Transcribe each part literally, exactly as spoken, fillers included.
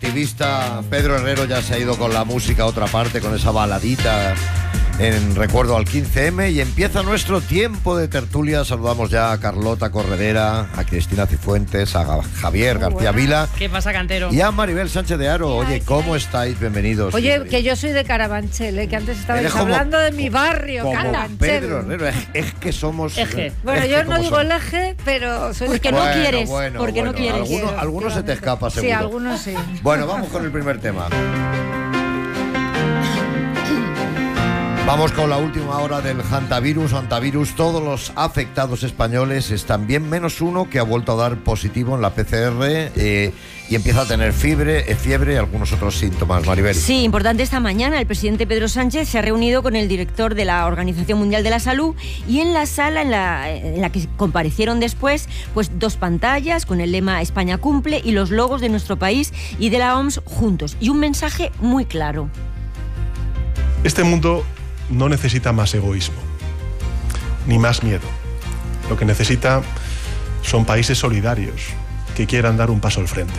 activista Pedro Herrero ya se ha ido con la música a otra parte, con esa baladita en recuerdo al quince eme, y empieza nuestro tiempo de tertulia. Saludamos ya a Carlota Corredera, a Cristina Cifuentes, a Javier Muy García buena. Vila. ¿Qué pasa, Cantero? Y a Maribel Sánchez de Haro. Oye, ¿cómo estáis? Bienvenidos. Oye, Maribel. que yo soy de Carabanchel, ¿eh? Que antes estabais Eres como- hablando de mi barrio, Como Carabanchel. Pedro Herrero, es, es que somos... Eje. Bueno, es yo que no como digo somos. el eje, pero soy Porque de no Bueno, quieres, bueno, porque no bueno, quieres. Alguno, Quiero, algunos se te efectivamente. escapa, seguro. Sí, algunos sí. Bueno, vamos con el primer tema. Vamos con la última hora del hantavirus. Hantavirus, todos los afectados españoles están bien, menos uno que ha vuelto a dar positivo en la P C R eh, y empieza a tener fiebre, eh, fiebre y algunos otros síntomas. Maribel. Sí, importante, esta mañana el presidente Pedro Sánchez se ha reunido con el director de la Organización Mundial de la Salud, y en la sala en la, en la que comparecieron después, pues dos pantallas con el lema España cumple y los logos de nuestro país y de la O M S juntos, y un mensaje muy claro. Este mundo no necesita más egoísmo, ni más miedo. Lo que necesita son países solidarios que quieran dar un paso al frente.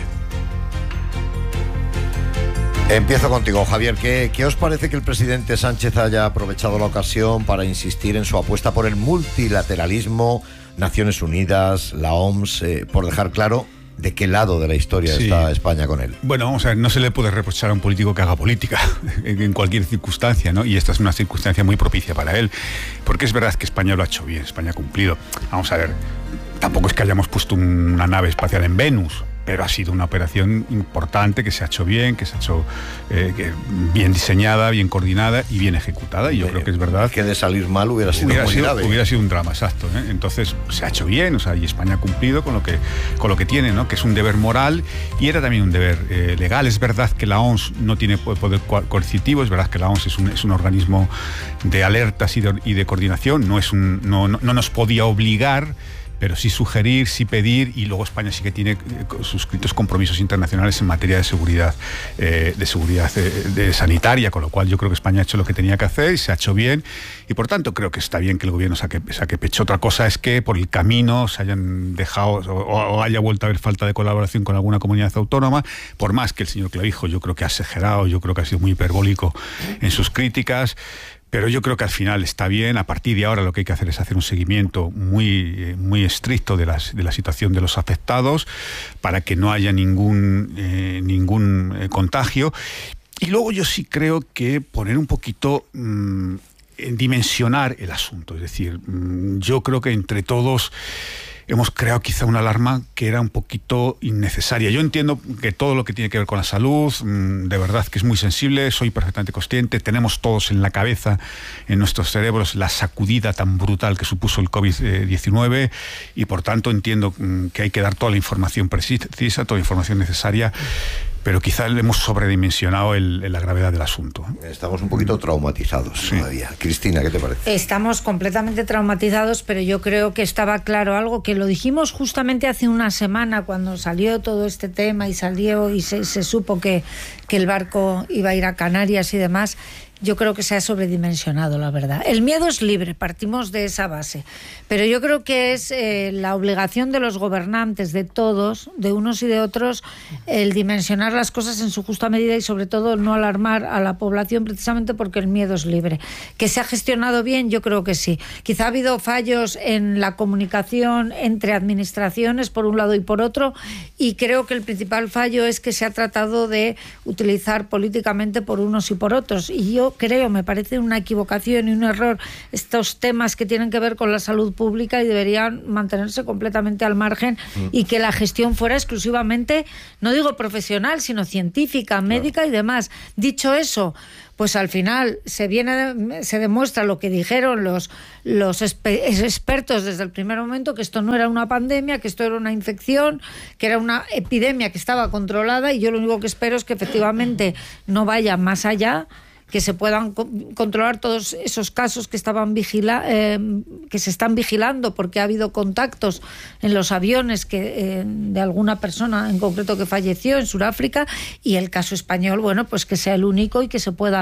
Empiezo contigo, Javier. ¿Qué, ¿Qué os parece que el presidente Sánchez haya aprovechado la ocasión para insistir en su apuesta por el multilateralismo, Naciones Unidas, la O M S, eh, por dejar claro de qué lado de la historia Sí. está España con él? Bueno, vamos a ver, no se le puede reprochar a un político que haga política en, en cualquier circunstancia, ¿no? Y esta es una circunstancia muy propicia para él, porque es verdad que España lo ha hecho bien, España ha cumplido. Vamos a ver, tampoco es que hayamos puesto un- una nave espacial en Venus, pero ha sido una operación importante que se ha hecho bien, que se ha hecho eh, que bien diseñada, bien coordinada y bien ejecutada, y yo Eh, creo que es verdad. Que de salir mal hubiera sido Hubiera muy sido, grave. hubiera sido un drama, exacto, ¿eh? Entonces se ha hecho bien, o sea, y España ha cumplido con lo que con lo que tiene, ¿no? Que es un deber moral y era también un deber eh, legal. Es verdad que la O M S no tiene po- poder co- coercitivo, es verdad que la O M S es un, es un organismo de alertas y de, y de coordinación, no, es un, no, no, no nos podía obligar, pero sí sugerir, sí pedir, y luego España sí que tiene eh, suscritos compromisos internacionales en materia de seguridad, eh, de seguridad eh, de sanitaria, con lo cual yo creo que España ha hecho lo que tenía que hacer y se ha hecho bien, y por tanto creo que está bien que el gobierno saque, saque pecho. Otra cosa es que por el camino se hayan dejado o, o haya vuelto a haber falta de colaboración con alguna comunidad autónoma, por más que el señor Clavijo yo creo que ha exagerado, yo creo que ha sido muy hiperbólico en sus críticas. Pero yo creo que al final está bien. A partir de ahora lo que hay que hacer es hacer un seguimiento muy, eh, muy estricto de, las, de la situación de los afectados para que no haya ningún, eh, ningún eh, contagio. Y luego yo sí creo que poner un poquito, mmm, en dimensionar el asunto. Es decir, mmm, yo creo que entre todos hemos creado quizá una alarma que era un poquito innecesaria. Yo entiendo que todo lo que tiene que ver con la salud, mmm, de verdad que es muy sensible, soy perfectamente consciente, tenemos todos en la cabeza, en nuestros cerebros, la sacudida tan brutal que supuso el COVID diecinueve, y por tanto entiendo mmm, que hay que dar toda la información precisa, toda la información necesaria, pero quizá le hemos sobredimensionado el, la gravedad del asunto. Estamos un poquito traumatizados Sí. todavía. Cristina, ¿qué te parece? Estamos completamente traumatizados, pero yo creo que estaba claro algo que lo dijimos justamente hace una semana cuando salió todo este tema y salió y se, se supo que, que el barco iba a ir a Canarias y demás. Yo creo que se ha sobredimensionado, la verdad. El miedo es libre, partimos de esa base. Pero yo creo que es eh, la obligación de los gobernantes, de todos, de unos y de otros, el dimensionar las cosas en su justa medida y sobre todo no alarmar a la población precisamente porque el miedo es libre. ¿Que se ha gestionado bien? Yo creo que sí. Quizá ha habido fallos en la comunicación entre administraciones por un lado y por otro, y creo que el principal fallo es que se ha tratado de utilizar políticamente por unos y por otros. Y yo creo, me parece una equivocación y un error estos temas que tienen que ver con la salud pública y deberían mantenerse completamente al margen mm. y que la gestión fuera exclusivamente, no digo profesional, sino científica, médica claro. y demás. Dicho eso, pues al final se viene, se demuestra lo que dijeron los, los expertos desde el primer momento, que esto no era una pandemia, que esto era una infección, que era una epidemia que estaba controlada, y yo lo único que espero es que efectivamente no vaya más allá, que se puedan co- controlar todos esos casos que estaban vigila eh, que se están vigilando porque ha habido contactos en los aviones que eh, de alguna persona en concreto que falleció en Sudáfrica, y el caso español, bueno, pues que sea el único y que se pueda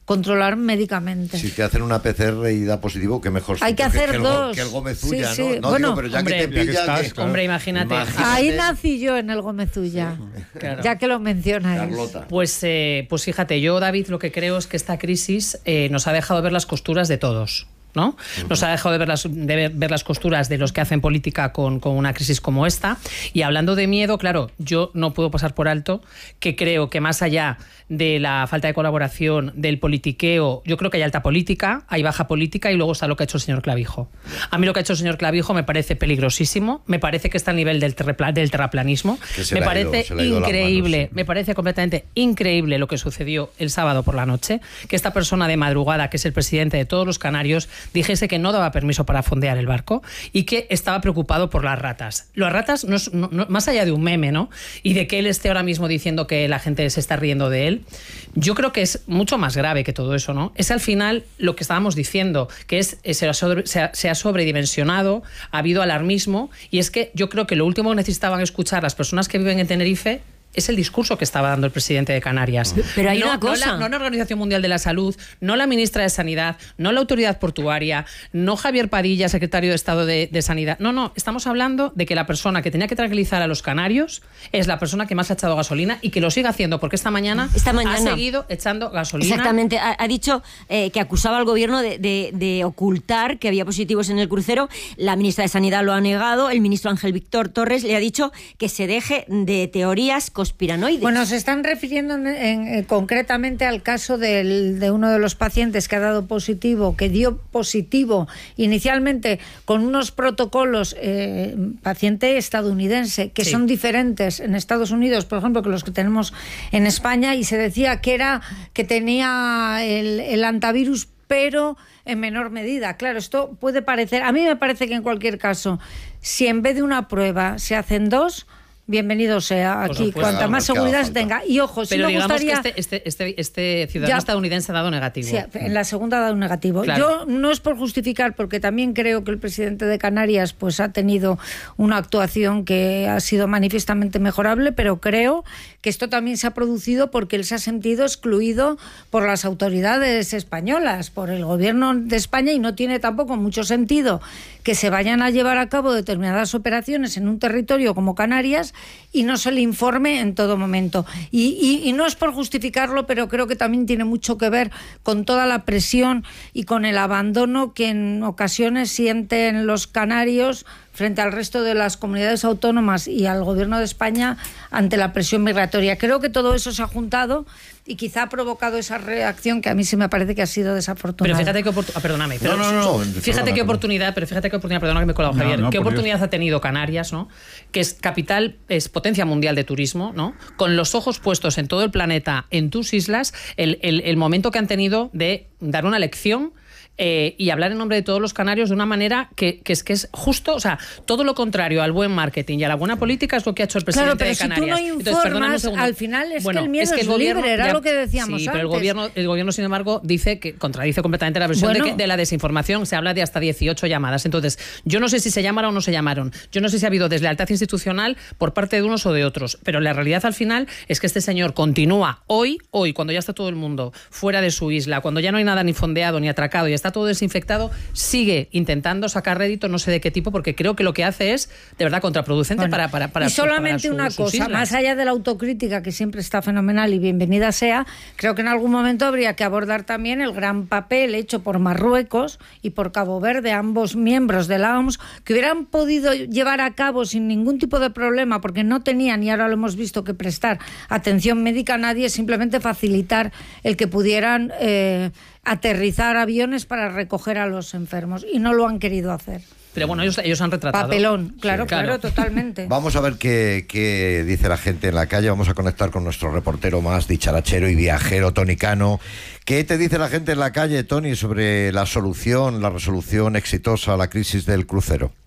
controlar médicamente. Si te hacen una P C R y da positivo, que mejor hay que hacer que dos. El, que el Gómezulla, sí, sí. ¿no? No bueno, digo, pero ya hombre, que te pilla, ya que estás, que, claro. Hombre, imagínate. imagínate. Ahí nací yo en el Gómezulla, sí, claro. Ya que lo mencionáis. Carlota. Pues, eh, pues fíjate, yo, David, lo que creo es que esta crisis eh, nos ha dejado ver las costuras de todos, ¿no? Nos ha dejado de ver las, de ver, ver las costuras de los que hacen política con, con una crisis como esta. Y hablando de miedo, claro, yo no puedo pasar por alto que creo que más allá de la falta de colaboración, del politiqueo, yo creo que hay alta política, hay baja política y luego está lo que ha hecho el señor Clavijo. A mí lo que ha hecho el señor Clavijo me parece peligrosísimo, me parece que está al nivel del, terrepla, del terraplanismo, me parece ido, increíble, manos, sí. me parece completamente increíble lo que sucedió el sábado por la noche, que esta persona de madrugada, que es el presidente de todos los canarios, dijese que no daba permiso para fondear el barco y que estaba preocupado por las ratas. Las ratas, no es, no, no, más allá de un meme, ¿no? Y de que él esté ahora mismo diciendo que la gente se está riendo de él, yo creo que es mucho más grave que todo eso, ¿no? Es al final lo que estábamos diciendo, que es se ha, sobre, se ha, se ha sobredimensionado, ha habido alarmismo, y es que yo creo que lo último que necesitaban escuchar las personas que viven en Tenerife es el discurso que estaba dando el presidente de Canarias. Pero hay no, una cosa. No la, no la Organización Mundial de la Salud, no la ministra de Sanidad, no la Autoridad Portuaria, no Javier Padilla, secretario de Estado de, de Sanidad. No, no, estamos hablando de que la persona que tenía que tranquilizar a los canarios es la persona que más ha echado gasolina y que lo sigue haciendo, porque esta mañana, esta mañana ha seguido echando gasolina. Exactamente, ha, ha dicho eh, que acusaba al gobierno de, de, de ocultar que había positivos en el crucero. La ministra de Sanidad lo ha negado, el ministro Ángel Víctor Torres le ha dicho que se deje de teorías conspiranoides. Bueno, se están refiriendo en, en, en, concretamente al caso del, de uno de los pacientes que ha dado positivo, que dio positivo inicialmente con unos protocolos, eh, paciente estadounidense, que sí. son diferentes en Estados Unidos, por ejemplo, que los que tenemos en España, y se decía que era que tenía el, el antivirus, pero en menor medida. Claro, esto puede parecer, a mí me parece que en cualquier caso, si en vez de una prueba se hacen dos, bienvenido sea aquí, cuanta más seguridad tenga. Y ojo, si Pero me digamos gustaría... que este, este, este, este ciudadano ya, estadounidense ha dado negativo. Sí, en la segunda ha dado un negativo. Claro. Yo no es por justificar, porque también creo que el presidente de Canarias pues ha tenido una actuación que ha sido manifiestamente mejorable, pero creo que esto también se ha producido porque él se ha sentido excluido por las autoridades españolas, por el gobierno de España, y no tiene tampoco mucho sentido que se vayan a llevar a cabo determinadas operaciones en un territorio como Canarias y no se le informe en todo momento. Y, y, y no es por justificarlo, pero creo que también tiene mucho que ver con toda la presión y con el abandono que en ocasiones sienten los canarios frente al resto de las comunidades autónomas y al gobierno de España ante la presión migratoria. Creo que todo eso se ha juntado y quizá ha provocado esa reacción que a mí sí me parece que ha sido desafortunada. Pero fíjate qué oportunidad, ah, perdóname, pero no, no, no, fíjate perdona, qué oportunidad, pero fíjate qué oportunidad, perdona que me he colado, Javier, no, no, qué oportunidad Dios. ha tenido Canarias, ¿no? Que es capital, es potencia mundial de turismo, ¿no? Con los ojos puestos en todo el planeta, en tus islas, el, el, el momento que han tenido de dar una lección. Eh, y hablar en nombre de todos los canarios de una manera que, que es que es justo, o sea, todo lo contrario al buen marketing y a la buena política es lo que ha hecho el presidente claro, pero de Canarias. Si tú no informas, Entonces, al final es bueno, que el miedo es, que el es gobierno, libre, era ya, lo que decíamos sí, antes. pero el gobierno, el gobierno, sin embargo, dice que contradice completamente la versión bueno, de, que, de la desinformación. Se habla de hasta dieciocho llamadas. Entonces, yo no sé si se llamaron o no se llamaron. Yo no sé si ha habido deslealtad institucional por parte de unos o de otros. Pero la realidad al final es que este señor continúa hoy, hoy, cuando ya está todo el mundo fuera de su isla, cuando ya no hay nada ni fondeado ni atracado y está todo desinfectado, sigue intentando sacar rédito, no sé de qué tipo, porque creo que lo que hace es de verdad contraproducente bueno, para, para, para y solamente para su, una cosa, más allá de la autocrítica, que siempre está fenomenal y bienvenida sea, creo que en algún momento habría que abordar también el gran papel hecho por Marruecos y por Cabo Verde, ambos miembros de la O M S, que hubieran podido llevar a cabo sin ningún tipo de problema, porque no tenían, y ahora lo hemos visto, que prestar atención médica a nadie, simplemente facilitar el que pudieran eh, aterrizar aviones para recoger a los enfermos, y no lo han querido hacer. Pero bueno, ellos, ellos han retratado. Papelón, claro, sí. claro, claro, totalmente. Vamos a ver qué, qué dice la gente en la calle. Vamos a conectar con nuestro reportero más dicharachero y viajero, Tony Cano. ¿Qué te dice la gente en la calle, Tony, sobre la solución, la resolución exitosa a la crisis del crucero?